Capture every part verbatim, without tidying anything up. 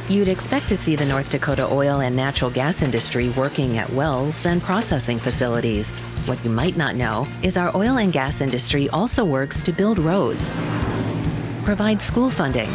You'd expect to see the North Dakota oil and natural gas industry working at wells and processing facilities. What you might not know is our oil and gas industry also works to build roads, provide school funding,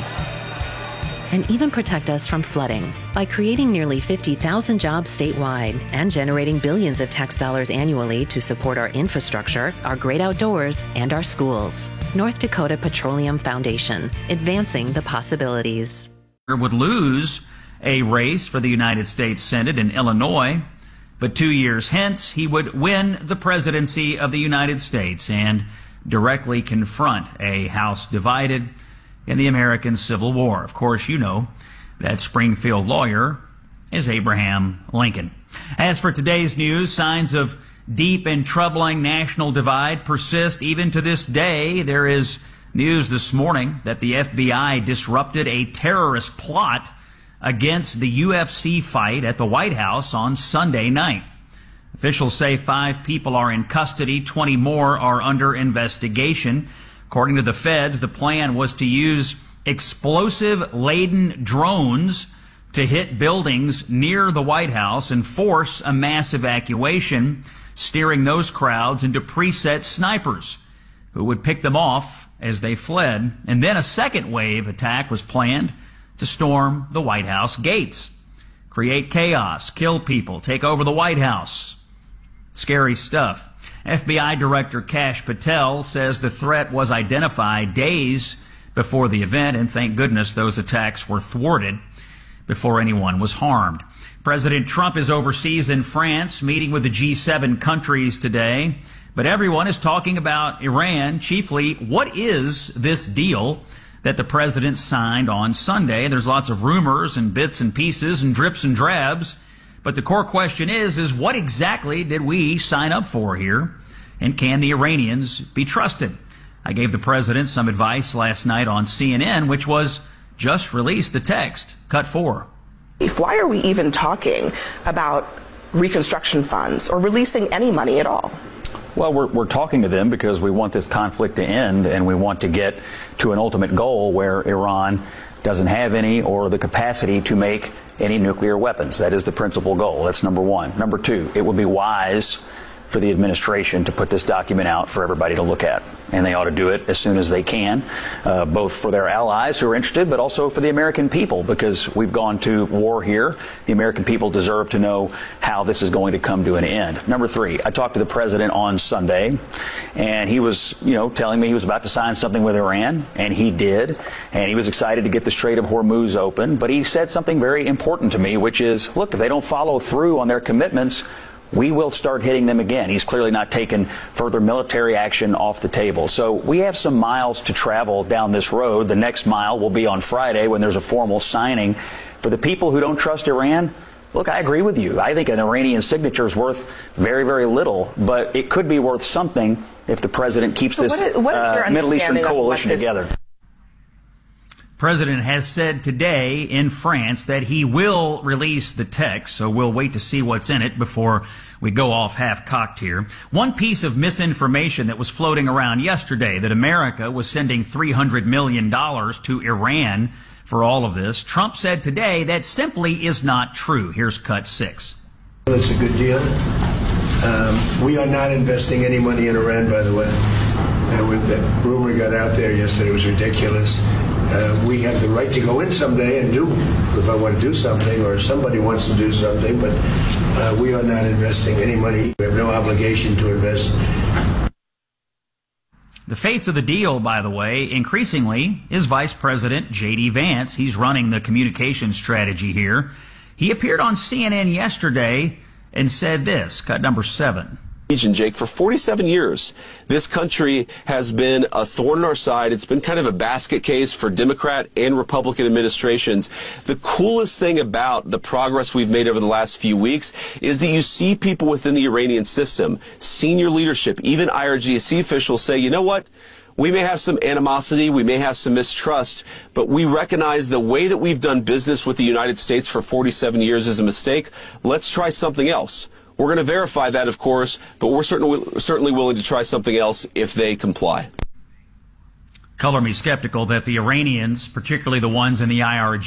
and even protect us from flooding by creating nearly fifty thousand jobs statewide and generating billions of tax dollars annually to support our infrastructure, our great outdoors, and our schools. North Dakota Petroleum Foundation, advancing the possibilities. Would lose a race for the United States Senate in Illinois, but two years hence he would win the presidency of the United States and directly confront a House divided in the American Civil War. Of course, you know that Springfield lawyer is Abraham Lincoln. As for today's news, signs of deep and troubling national divide persist even to this day. There is news this morning that the F B I disrupted a terrorist plot against the U F C fight at the White House on Sunday night. Officials say five people are in custody, twenty more are under investigation. According to the feds, the plan was to use explosive-laden drones to hit buildings near the White House and force a mass evacuation, steering those crowds into preset snipers who would pick them off as they fled. And then a second wave attack was planned to storm the White House gates, create chaos, kill people, take over the White House. Scary stuff. F B I Director Kash Patel says the threat was identified days before the event, and thank goodness those attacks were thwarted before anyone was harmed. President Trump is overseas in France, meeting with the G seven countries today. But everyone is talking about Iran, chiefly, what is this deal that the president signed on Sunday? There's lots of rumors and bits and pieces and drips and drabs. But the core question is, is what exactly did we sign up for here? And can the Iranians be trusted? I gave the president some advice last night on C N N, which was just release the text. Cut four. Why are we even talking about reconstruction funds or releasing any money at all? Well, we're, we're talking to them because we want this conflict to end, and we want to get to an ultimate goal where Iran doesn't have any or the capacity to make any nuclear weapons. That is the principal goal. That's number one. Number two, it would be wise for the administration to put this document out for everybody to look at. And they ought to do it as soon as they can, uh, both for their allies who are interested, but also for the American people, because we've gone to war here. The American people deserve to know how this is going to come to an end. Number three, I talked to the president on Sunday, and he was, you know, telling me he was about to sign something with Iran, and he did, and he was excited to get the Strait of Hormuz open. But he said something very important to me, which is, look, if they don't follow through on their commitments, we will start hitting them again. He's clearly not taken further military action off the table. So we have some miles to travel down this road. The next mile will be on Friday when there's a formal signing. For the people who don't trust Iran, look, I agree with you. I think an Iranian signature is worth very, very little, but it could be worth something if the president keeps so this what is, what is uh, Middle Eastern coalition together. President has said today in France that he will release the text, so we'll wait to see what's in it before we go off half-cocked here. One piece of misinformation that was floating around yesterday, that America was sending three hundred million dollars to Iran for all of this, Trump said today that simply is not true. Here's cut six. It's a good deal. Um, we are not investing any money in Iran, by the way. Uh, when that rumor got out there yesterday, it was ridiculous. Uh, we have the right to go in someday and do, if I want to do something, or if somebody wants to do something, but uh, we are not investing any money. We have no obligation to invest. The face of the deal, by the way, increasingly is Vice President J D Vance. He's running the communication strategy here. He appeared on C N N yesterday and said this, cut number seven. Jake, for forty-seven years, this country has been a thorn in our side. It's been kind of a basket case for Democrat and Republican administrations. The coolest thing about the progress we've made over the last few weeks is that you see people within the Iranian system, senior leadership, even I R G C officials say, you know what? We may have some animosity, we may have some mistrust, but we recognize the way that we've done business with the United States for forty-seven years is a mistake. Let's try something else. We're going to verify that, of course, but we're certainly, certainly willing to try something else if they comply. Color me skeptical that the Iranians, particularly the ones in the I R G